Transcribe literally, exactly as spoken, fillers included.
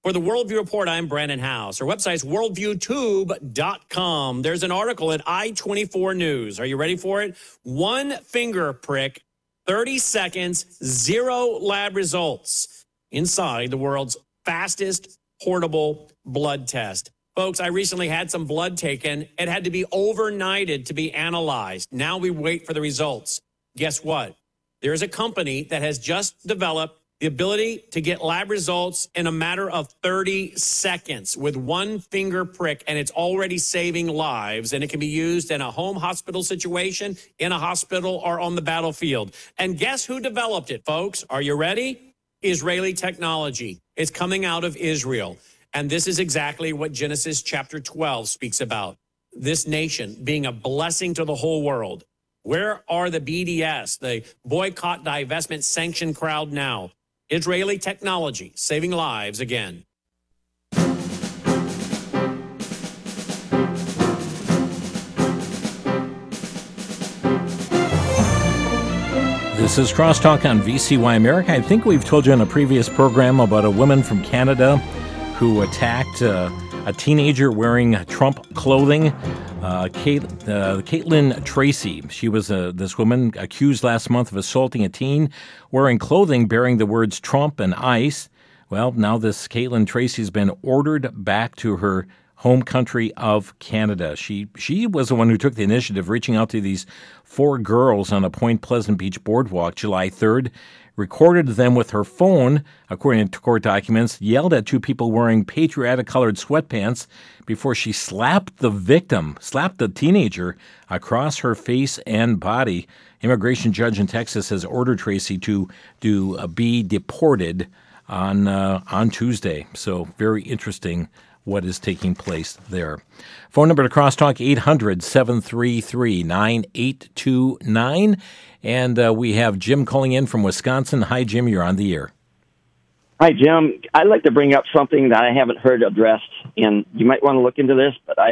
For the Worldview Report, I'm Brandon House. Our website's worldview tube dot com. There's an article at I twenty-four News. Are you ready for it? One finger prick, thirty seconds, zero lab results inside the world's fastest portable blood test. Folks, I recently had some blood taken. It had to be overnighted to be analyzed. Now we wait for the results. Guess what? There's a company that has just developed the ability to get lab results in a matter of thirty seconds with one finger prick, and it's already saving lives, and it can be used in a home hospital situation, in a hospital, or on the battlefield. And guess who developed it, folks? Are you ready? Israeli technology. It's coming out of Israel. And this is exactly what Genesis chapter twelve speaks about. This nation being a blessing to the whole world. Where are the B D S, the boycott, divestment, sanction crowd now? Israeli technology saving lives again. This is Crosstalk on V C Y America. I think we've told you in a previous program about a woman from Canada who attacked uh, a teenager wearing Trump clothing. Uh, Kate, uh, Caitlin Tracy. She was uh, this woman accused last month of assaulting a teen wearing clothing bearing the words Trump and ICE. Well, now this Caitlin Tracy has been ordered back to her home country of Canada. She she was the one who took the initiative, reaching out to these four girls on a Point Pleasant Beach boardwalk July third, recorded them with her phone, according to court documents, yelled at two people wearing patriotic-colored sweatpants before she slapped the victim, slapped the teenager across her face and body. Immigration judge in Texas has ordered Tracy to, to uh, be deported on uh, on Tuesday. So very interesting what is taking place there. Phone number to Crosstalk, eight hundred, seven three three, nine eight two nine. And uh, we have Jim calling in from Wisconsin. Hi, Jim. You're on the air. Hi, Jim. I'd like to bring up something that I haven't heard addressed, and you might want to look into this, but I